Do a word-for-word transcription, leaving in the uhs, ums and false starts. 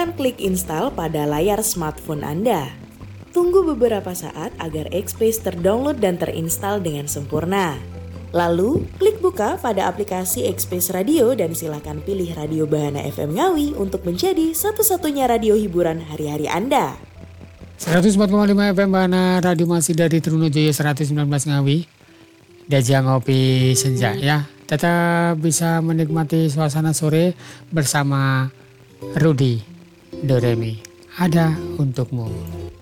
silakan klik install pada layar smartphone Anda. Tunggu beberapa saat agar X-Space terdownload dan terinstall dengan sempurna. Lalu, klik buka pada aplikasi X-Space Radio dan silakan pilih Radio Bahana F M Ngawi untuk menjadi satu-satunya radio hiburan hari-hari Anda. seratus empat koma lima F M Bahana Radio masih dari Trunojoyo seratus sembilan belas Ngawi. Diajak ngopi senja ya. Tetap bisa menikmati suasana sore bersama Rudy Doremi. Ada untukmu.